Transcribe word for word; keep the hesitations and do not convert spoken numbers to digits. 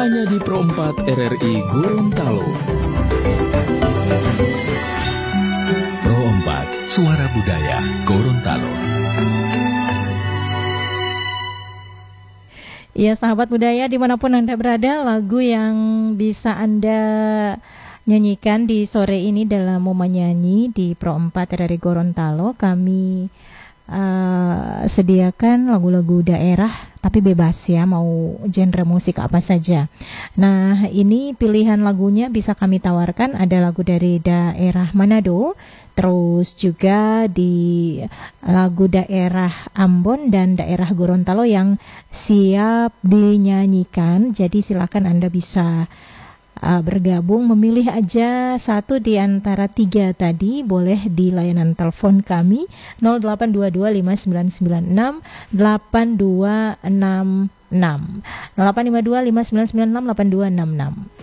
hanya di Pro empat R R I Gorontalo. Pro empat, Suara Budaya Gorontalo. Ya, sahabat budaya dimanapun Anda berada, lagu yang bisa Anda nyanyikan di sore ini dalam Momen Nyanyi di Pro empat R R I Gorontalo. Kami uh, sediakan lagu-lagu daerah, tapi bebas ya, mau genre musik apa saja. Nah, ini pilihan lagunya bisa kami tawarkan, ada lagu dari daerah Manado, terus juga di lagu daerah Ambon dan daerah Gorontalo yang siap dinyanyikan. Jadi silakan Anda bisa uh, bergabung, memilih aja satu di antara tiga tadi. Boleh di layanan telepon kami nol delapan dua dua lima sembilan sembilan enam delapan dua enam enam nol delapan lima dua lima sembilan sembilan enam delapan dua enam enam.